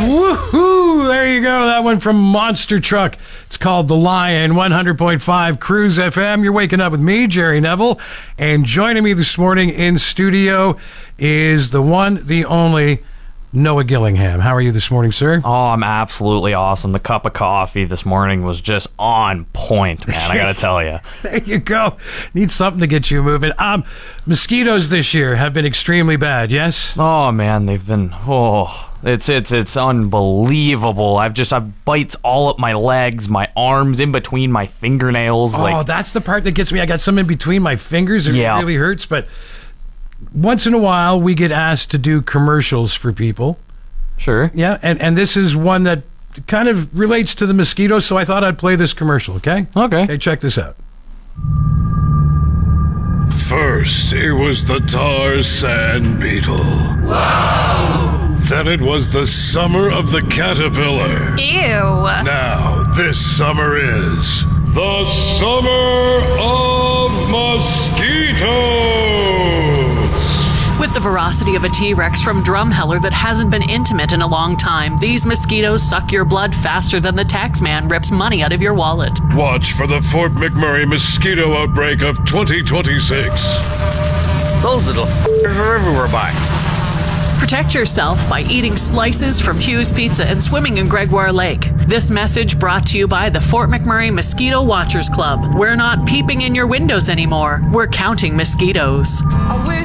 Woohoo! There you go. That one from Monster Truck. It's called The Lion, 100.5 Cruise FM. You're waking up with me, Jerry Neville. And joining me this morning in studio is the one, the only, Noah Gillingham. How are you this morning, sir? Oh, I'm absolutely awesome. The cup of coffee this morning was just on point, man. I gotta tell you. There you go. Need something to get you moving. Mosquitoes this year have been extremely bad, yes? Oh, man, they've been... It's unbelievable. I've bites all up my legs, my arms, in between my fingernails. Oh, that's the part that gets me. I got some in between my fingers. It really hurts, but once in a while we get asked to do commercials for people. Sure. Yeah, and this is one that kind of relates to the mosquito, so I thought I'd play this commercial, okay? Okay, check this out. First, it was the tar sand beetle. Wow! Then it was the summer of the caterpillar. Ew! Now, this summer is the summer of mosquitoes! With the ferocity of a T-Rex from Drumheller that hasn't been intimate in a long time, these mosquitoes suck your blood faster than the tax man rips money out of your wallet. Watch for the Fort McMurray mosquito outbreak of 2026. Those little f***ers are everywhere by. Protect yourself by eating slices from Hughes Pizza and swimming in Gregoire Lake. This message brought to you by the Fort McMurray Mosquito Watchers Club. We're not peeping in your windows anymore. We're counting mosquitoes.